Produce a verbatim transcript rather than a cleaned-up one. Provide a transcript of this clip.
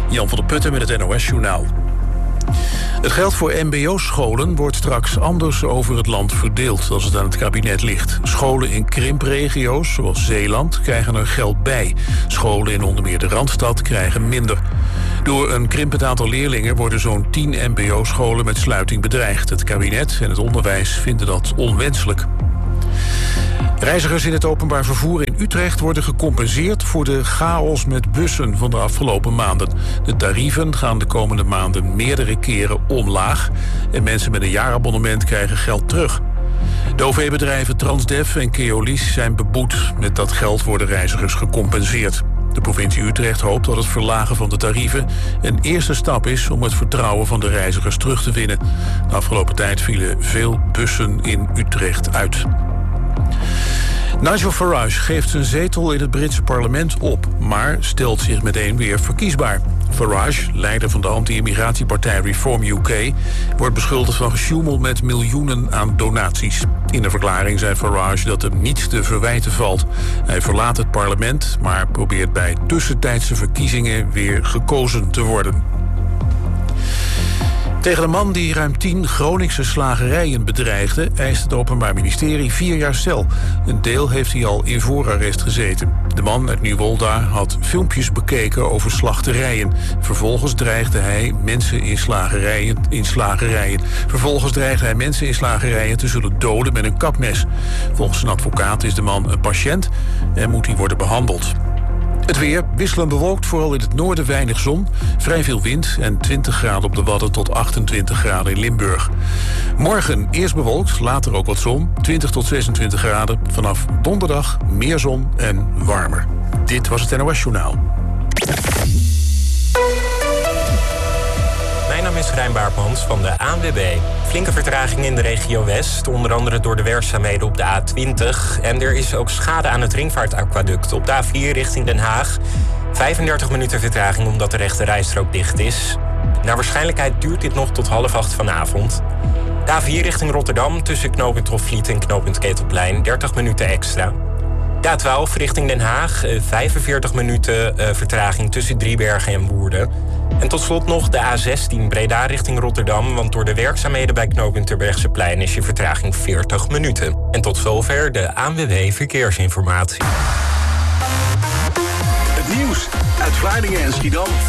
Jan van der Putten met het N O S-journaal. Het geld voor mbo-scholen wordt straks anders over het land verdeeld als het aan het kabinet ligt. Scholen in krimpregio's, zoals Zeeland, krijgen er geld bij. Scholen in onder meer de Randstad krijgen minder. Door een krimpend aantal leerlingen worden zo'n tien mbo-scholen met sluiting bedreigd. Het kabinet en het onderwijs vinden dat onwenselijk. Reizigers in het openbaar vervoer in Utrecht worden gecompenseerd voor de chaos met bussen van de afgelopen maanden. De tarieven gaan de komende maanden meerdere keren omlaag en mensen met een jaarabonnement krijgen geld terug. De O V-bedrijven Transdev en Keolis zijn beboet. Met dat geld worden reizigers gecompenseerd. De provincie Utrecht hoopt dat het verlagen van de tarieven een eerste stap is om het vertrouwen van de reizigers terug te winnen. De afgelopen tijd vielen veel bussen in Utrecht uit. Nigel Farage geeft zijn zetel in het Britse parlement op, maar stelt zich meteen weer verkiesbaar. Farage, leider van de anti-immigratiepartij Reform U K, wordt beschuldigd van gesjoemel met miljoenen aan donaties. In een verklaring zei Farage dat hem niets te verwijten valt. Hij verlaat het parlement, maar probeert bij tussentijdse verkiezingen weer gekozen te worden. Tegen de man die ruim tien Groningse slagerijen bedreigde eist het Openbaar Ministerie vier jaar cel. Een deel heeft hij al in voorarrest gezeten. De man uit Nieuwolda had filmpjes bekeken over slachterijen. Vervolgens dreigde hij mensen in slagerijen, in slagerijen. Vervolgens dreigde hij mensen in slagerijen te zullen doden met een kapmes. Volgens een advocaat is de man een patiënt en moet hij worden behandeld. Het weer wisselend bewolkt, vooral in het noorden weinig zon. Vrij veel wind en twintig graden op de Wadden tot achtentwintig graden in Limburg. Morgen eerst bewolkt, later ook wat zon. twintig tot zesentwintig graden. Vanaf donderdag meer zon en warmer. Dit was het N O S-journaal. Mijn naam is Rijn Baartmans van de A N W B. Flinke vertraging in de regio West, onder andere door de werkzaamheden op de A twintig. En er is ook schade aan het Ringvaartaquaduct op de A vier richting Den Haag. vijfendertig minuten vertraging omdat de rechte rijstrook dicht is. Naar waarschijnlijkheid duurt dit nog tot half acht vanavond. De A vier richting Rotterdam tussen knooppunt Hofvliet en knooppunt Ketelplein, dertig minuten extra. De A twaalf richting Den Haag, vijfenveertig minuten uh, vertraging tussen Driebergen en Woerden. En tot slot nog de A zestien Breda richting Rotterdam, want door de werkzaamheden bij knooppunt Terbrechtseplein is je vertraging veertig minuten. En tot zover de A N W B Verkeersinformatie. Het nieuws uit Vlaardingen en Schiedam.